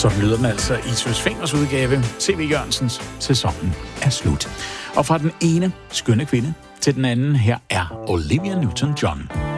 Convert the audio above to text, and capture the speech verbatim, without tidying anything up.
Så lyder den altså i Søs Fingers udgave. C V Jørgensens Sæsonen er slut. Og fra den ene skønne kvinde til den anden, her er Olivia Newton-John.